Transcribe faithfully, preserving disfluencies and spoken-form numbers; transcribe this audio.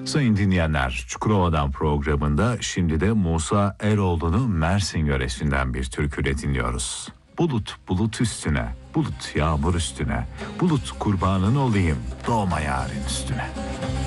Sayın dinleyenler, Çukurova'dan programında şimdi de Musa Eroğlu'nu Mersin yöresinden bir türküyle dinliyoruz. Bulut bulut üstüne, bulut yağmur üstüne, bulut kurbanın olayım doğma yarın üstüne.